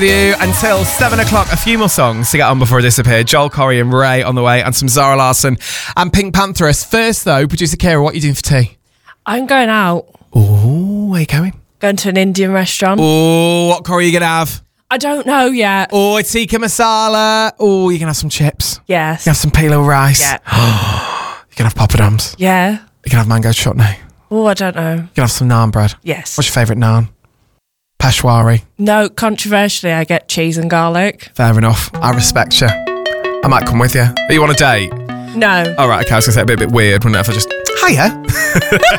You until 7 o'clock. A few more songs to get on before I disappear. Joel Corey and Ray on the way, and some Zara Larsson and Pink Pantheress. First, though, producer Kira, what are you doing for tea? I'm going out. Oh, where are you going? Going to an Indian restaurant. Oh, what curry are you going to have? I don't know yet. Oh, it's tikka masala. Oh, you can have some chips. Yes. You can have some pilo rice. Yeah. You can have poppadoms. Yeah. You can have mango chutney. Oh, I don't know. You can have some naan bread. Yes. What's your favourite naan? Peshwari. No, controversially, I get cheese and garlic. Fair enough. I respect you. I might come with you. Are you on a date? No. All right, okay, I was going to say it'd be a bit weird, wouldn't it, if I just... Hiya.